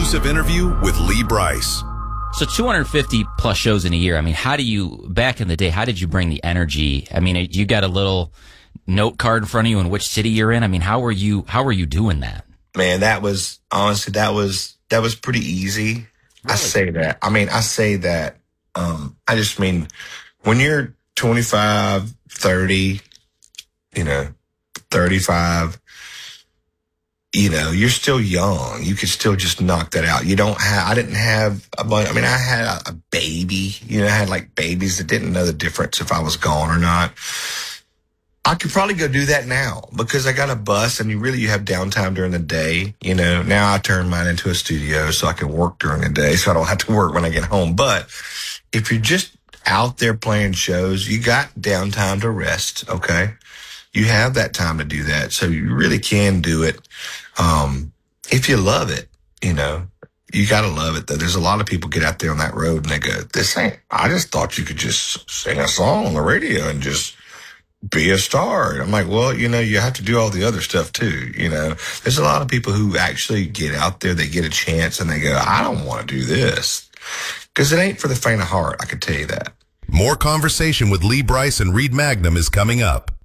exclusive interview with Lee Brice. So 250 plus shows in a year. I mean, back in the day, how did you bring the energy? I mean, you got a little note card in front of you in which city you're in. I mean, how were you doing that? Man, that was pretty easy. Really? I say that. I just mean, when you're 25, 30, 35, you're still young. You could still just knock that out. I didn't have a bunch. I mean, I had a baby, I had like babies that didn't know the difference if I was gone or not. I could probably go do that now because I got a bus and you have downtime during the day. Now I turn mine into a studio so I can work during the day so I don't have to work when I get home. But if you're just out there playing shows, you got downtime to rest. Okay. You have that time to do that. So you really can do it. If you love it, you got to love it though. There's a lot of people get out there on that road and they go, I just thought you could just sing a song on the radio and just be a star. And I'm like, well, you have to do all the other stuff too. There's a lot of people who actually get out there, they get a chance and they go, I don't want to do this because it ain't for the faint of heart. I can tell you that. More conversation with Lee Brice and Reed Magnum is coming up.